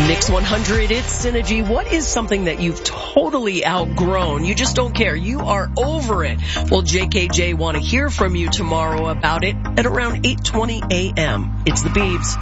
Mix 100, it's Synergy. What is something that you've totally outgrown? You just don't care. You are over it. Well, JKJ want to hear from you tomorrow about it at around 8:20 a.m. It's the Beebs.